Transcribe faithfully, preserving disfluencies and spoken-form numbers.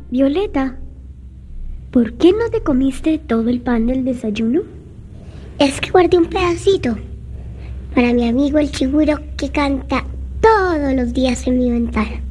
Violeta, ¿por qué no te comiste todo el pan del desayuno? Es que guardé un pedacito para mi amigo el chigüiro que canta todos los días en mi ventana.